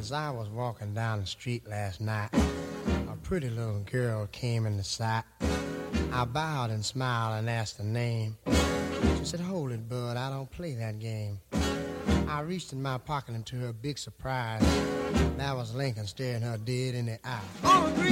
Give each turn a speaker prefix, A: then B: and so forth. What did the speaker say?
A: As I was walking down the street last night, a pretty little girl came into sight. I bowed and smiled and asked her name. She said, "Hold it, bud, I don't play that game." I reached in my pocket and to her big surprise, that was Lincoln staring her dead in the eye.